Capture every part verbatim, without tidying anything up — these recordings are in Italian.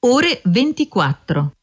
ore ventiquattro.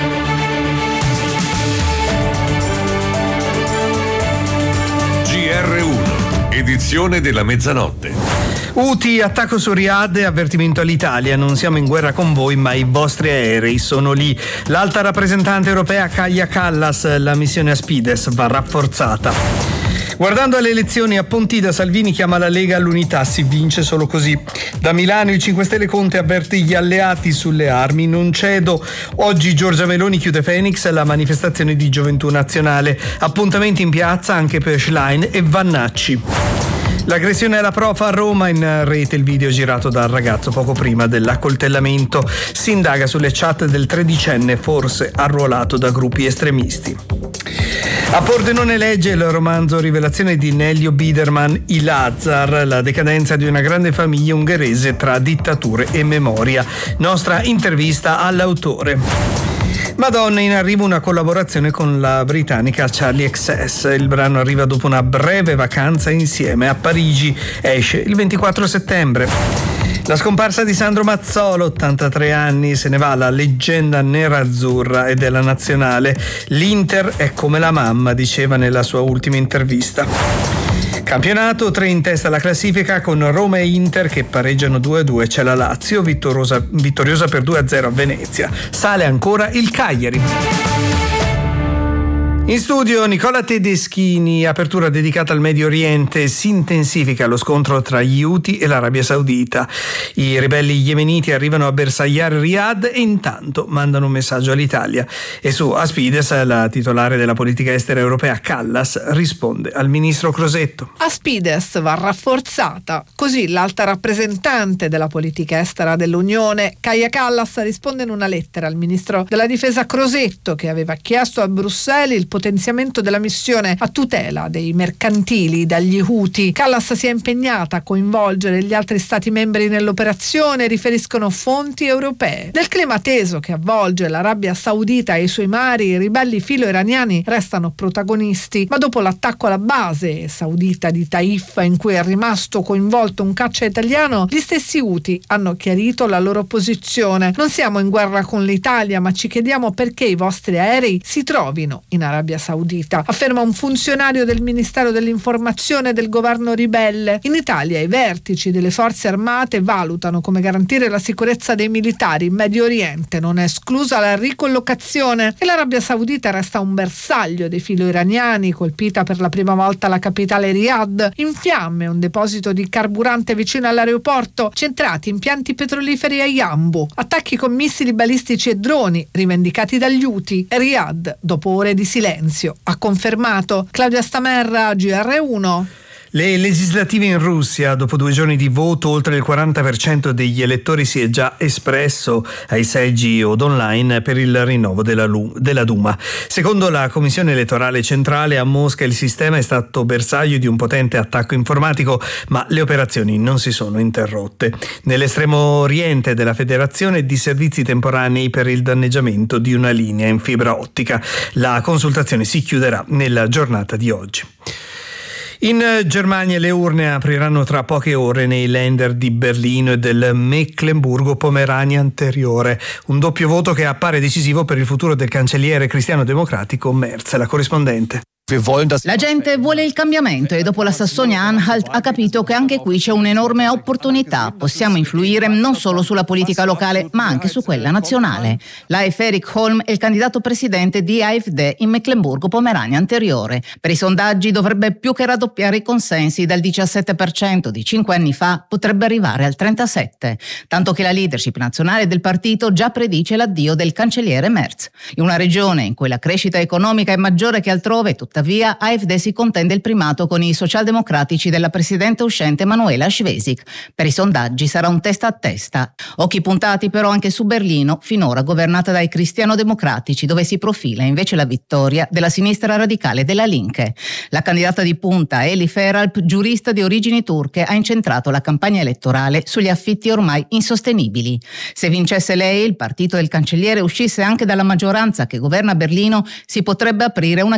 G R uno, edizione della mezzanotte. Houthi, attacco su Riyadh e avvertimento all'Italia: non siamo in guerra con voi, ma i vostri aerei sono lì. L'alta rappresentante europea Kaja Kallas: la missione Aspides va rafforzata. Guardando alle elezioni a Pontida, Salvini chiama la Lega all'unità, si vince solo così. Da Milano il cinque Stelle Conte avverte gli alleati sulle armi, non cedo. Oggi Giorgia Meloni chiude Phoenix, la manifestazione di Gioventù Nazionale. Appuntamenti in piazza anche per Schlein e Vannacci. L'aggressione alla prof a Roma, in rete il video girato dal ragazzo poco prima dell'accoltellamento. Si indaga sulle chat del tredicenne, forse arruolato da gruppi estremisti. A Pordenone legge il romanzo Rivelazione di Nelio Biderman, I Lazar, la decadenza di una grande famiglia ungherese tra dittature e memoria. Nostra intervista all'autore. Madonna, in arrivo una collaborazione con la britannica Charli X S. Il brano arriva dopo una breve vacanza insieme a Parigi. Esce il ventiquattro settembre. La scomparsa di Sandro Mazzola, ottantatré anni, se ne va la leggenda nerazzurra e della nazionale. L'Inter è come la mamma, diceva nella sua ultima intervista. Campionato, tre in testa alla classifica con Roma e Inter che pareggiano due a due. C'è la Lazio, vittoriosa, vittoriosa per due a zero a Venezia. Sale ancora il Cagliari. In studio Nicola Tedeschini. Apertura dedicata al Medio Oriente. Si intensifica lo scontro tra gli Houthi e l'Arabia Saudita. I ribelli yemeniti arrivano a bersagliare Riyadh e intanto mandano un messaggio all'Italia. E su Aspides, la titolare della politica estera europea Kallas risponde al ministro Crosetto. Aspides va rafforzata. Così l'alta rappresentante della politica estera dell'Unione, Kaja Kallas, risponde in una lettera al ministro della difesa Crosetto, che aveva chiesto a Bruxelles il potenziamento della missione a tutela dei mercantili dagli Houthi. Kallas si è impegnata a coinvolgere gli altri stati membri nell'operazione, riferiscono fonti europee. Nel clima teso che avvolge l'Arabia Saudita e i suoi mari, i ribelli filo-iraniani restano protagonisti, ma dopo l'attacco alla base saudita di Taif, in cui è rimasto coinvolto un caccia italiano, gli stessi Houthi hanno chiarito la loro posizione. Non siamo in guerra con l'Italia, ma ci chiediamo perché i vostri aerei si trovino in Arabia Saudita, afferma un funzionario del Ministero dell'Informazione del governo ribelle. In Italia i vertici delle forze armate valutano come garantire la sicurezza dei militari in Medio Oriente, non è esclusa la ricollocazione, e l'Arabia Saudita resta un bersaglio dei filo-iraniani. Colpita per la prima volta la capitale Riyadh, in fiamme un deposito di carburante vicino all'aeroporto, centrati impianti petroliferi a Yanbu, attacchi con missili balistici e droni rivendicati dagli Houthi. Riyadh, dopo ore di silenzio, ha confermato. Claudia Stamerra, G R uno. Le legislative in Russia, dopo due giorni di voto, oltre il quaranta per cento degli elettori si è già espresso ai seggi o online per il rinnovo della, della Duma. Secondo la Commissione elettorale centrale a Mosca il sistema è stato bersaglio di un potente attacco informatico, ma le operazioni non si sono interrotte. Nell'estremo oriente della federazione di servizi temporanei per il danneggiamento di una linea in fibra ottica. La consultazione si chiuderà nella giornata di oggi. In Germania le urne apriranno tra poche ore nei Länder di Berlino e del Meclemburgo-Pomerania anteriore, un doppio voto che appare decisivo per il futuro del cancelliere cristiano-democratico Merz. La corrispondente. La gente vuole il cambiamento e dopo la Sassonia-Anhalt ha capito che anche qui c'è un'enorme opportunità. Possiamo influire non solo sulla politica locale, ma anche su quella nazionale. Leif Erik Holm è il candidato presidente di AfD in Meclemburgo-Pomerania anteriore. Per i sondaggi dovrebbe più che raddoppiare i consensi, dal diciassette per cento di cinque anni fa potrebbe arrivare al trentasette per cento, tanto che la leadership nazionale del partito già predice l'addio del cancelliere Merz. In una regione in cui la crescita economica è maggiore che altrove, tuttavia AfD si contende il primato con i socialdemocratici della presidente uscente Manuela Schwesig. Per i sondaggi sarà un testa a testa. Occhi puntati però anche su Berlino, finora governata dai cristiano-democratici, dove si profila invece la vittoria della sinistra radicale della Linke. La candidata di punta, Eli Feralp, giurista di origini turche, ha incentrato la campagna elettorale sugli affitti ormai insostenibili. Se vincesse lei, il partito del cancelliere uscisse anche dalla maggioranza che governa Berlino, si potrebbe aprire una